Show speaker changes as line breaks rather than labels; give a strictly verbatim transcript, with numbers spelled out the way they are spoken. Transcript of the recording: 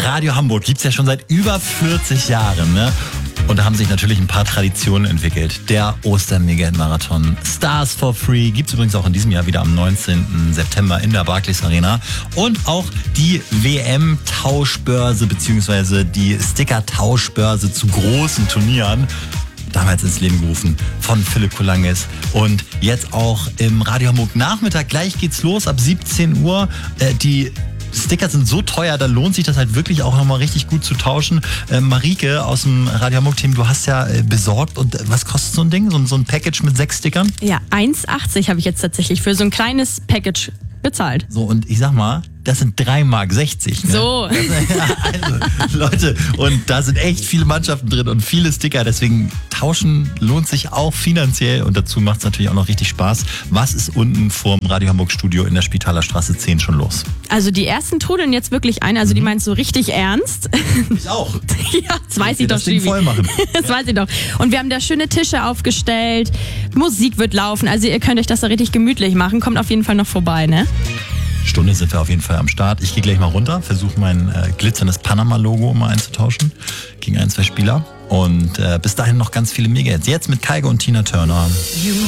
Radio Hamburg gibt's ja schon seit über vierzig Jahren, ne? Und da haben sich natürlich ein paar Traditionen entwickelt. Der Oster-Mega-Marathon Stars for Free gibt's übrigens auch in diesem Jahr wieder am neunzehnten September in der Barclays Arena. Und auch die W M-Tauschbörse bzw. die Sticker-Tauschbörse zu großen Turnieren. Damals ins Leben gerufen von Philipp Coulanges. Und jetzt auch im Radio Hamburg Nachmittag. Gleich geht's los ab siebzehn Uhr. Äh, die Sticker sind so teuer, da lohnt sich das halt wirklich auch nochmal richtig gut zu tauschen. Äh, Marike aus dem Radio Hamburg-Team, du hast ja äh, besorgt. Und äh, was kostet so ein Ding? So, so ein Package mit sechs Stickern?
Ja, eins achtzig habe ich jetzt tatsächlich für so ein kleines Package bezahlt.
So, und ich sag mal, das sind drei Mark sechzig. Ne?
So.
Also, Leute, und da sind echt viele Mannschaften drin und viele Sticker. Deswegen tauschen lohnt sich auch finanziell. Und dazu macht es natürlich auch noch richtig Spaß. Was ist unten vorm Radio Hamburg Studio in der Spitaler Straße zehn schon los?
Also die ersten trudeln jetzt wirklich ein. Also die meinen so richtig ernst.
Ich auch.
Ja, das weiß ich doch,
das Ding voll machen.
Das weiß ich doch. Und wir haben da schöne Tische aufgestellt. Musik wird laufen. Also ihr könnt euch das da richtig gemütlich machen. Kommt auf jeden Fall noch vorbei, ne?
Stunde sind wir auf jeden Fall am Start. Ich gehe gleich mal runter, versuche mein äh, glitzerndes Panama-Logo mal einzutauschen gegen ein, zwei Spieler. Und äh, bis dahin noch ganz viele Mega-Hits. Jetzt mit Kygo und Tina Turner.